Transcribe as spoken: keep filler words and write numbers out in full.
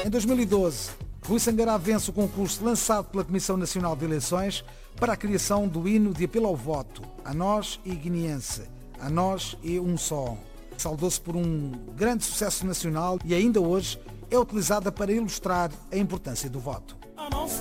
Em dois mil e doze, Rui Sangará vence o concurso lançado pela Comissão Nacional de Eleições para a criação do hino de apelo ao voto, a nós e guineense, a nós e um só. Saudou-se por um grande sucesso nacional e ainda hoje é utilizada para ilustrar a importância do voto.